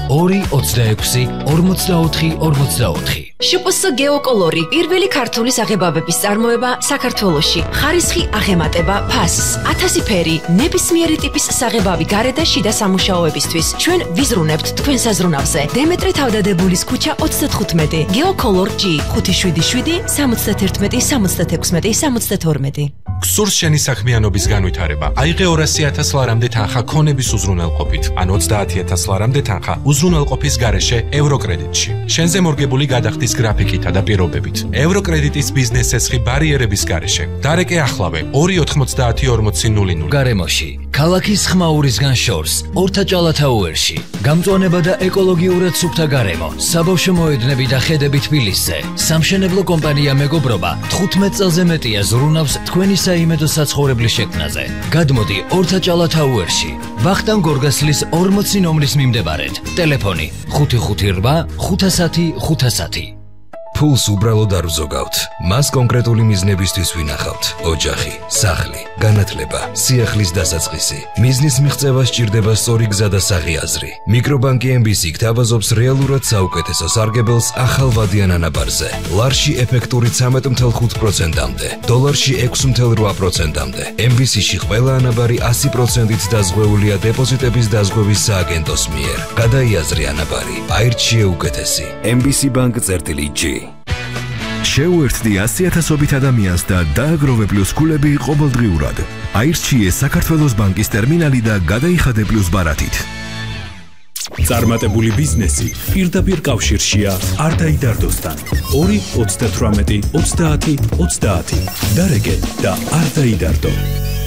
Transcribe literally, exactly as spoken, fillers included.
ორი ოცდაექვსი ორმოცდაოთხი ორმოცდაოთხი. შპს გეოკოლორი პირველი ქართული საღებავების წარმოება საქართველოში. ხარისხი აღემატება ფასს. ათასი ფერი, ნებისმიერი ტიპის საღებავი გარე და შიდა სამუშაოებისთვის. ჩვენ ვიზრუნებთ თქვენ საზრუნავზე. დემეტრე თავდადებულის ქუჩა ოცდათხუთმეტი. გეოკოლორ ჯი ხუთი შვიდი შვიდი სამოცდაათერთმეტი სამოცდაათექვსმეტი სამოცდათორმეტი. გსურს შენი საქმიანობის განვითარება. აიღე ორასი ათას ლარამდე თანხა ქონების უზრუნველყოფით, ან ოცდაათი ათას ლარამდე თანხა უზრუნველყოფის გარეშე ევროკრედიტში. შენზე მორგებული გადახდის გრაფიკითა და პირობებით. ევროკრედიტის ბიზნეს ესხი ბარიერების გარეშე. დარეკე ახლავე ორი ოთხმოცდაათი ორმოცი ნული ნული. გარემოში ქალაქის ხმაურისგან შორს ორთაჭალათაუერში გამწვანება და ეკოლოგიურად სუფთა გარემო. საბავშვო მოედნები და ხედები თბილისზე. სამშენებლო კომპანია მეგობრობა თხუთმეტ წელზე მეტია ზრუნავს თქვენი საიმედო საცხოვრებლის შექმნაზე. გადმოდი ორთაჭალათაუერში ვახტანგ გორგასლის ორმოცი ნომრის მიმდებარედ. ტელეფონი ხუთი ხუთი რვა ხუთასათი ხუთასათი. ფულს უბრალოდ არ ვზოგავთ. მას კონკრეტული მიზნებისთვის ვინახავთ. ოჯახი, სახლი, განათლება, სიახლის დასაწყისი. მიზნის მიღწევა სჭირდება სწორი გზა და საღიაზრი. მიკრობანკი ემ ბი სი გთავაზობს რეალურად საუკეთესო სარგებელს ახალ ვადიან ანაბარზე. ლარში ეფექტური ცამეტ ოცდაოთხ პროცენტამდე, დოლარში ექვსი ოცდაოთხ პროცენტამდე. ემ ბი სი-ში ყველა ანაბარი ასი პროცენტით დაზღვეულია დეპოზიტების დაზღვევის სააგენტოს მიერ. გადაიაზრე ანაბარი, აირჩიე უკეთესი. ემ ბი სი ბანკ წერტილი ჯი. შეუერთდი ასი ათასობით ადამიანს და დააგროვე პლუს ქულები ყოველდღიურად. აირჩიე საქართველოს ბანკის ტერმინალი და გადაიხადე პლუს ბარათით. წარმატებული ბიზნესი პირდაპირ კავშირშია არ დაიდარდოსთან. ორი ოცდათვრამეტი ოცდაათი ოცდაათი. დარეკე და არ დაიდარდო.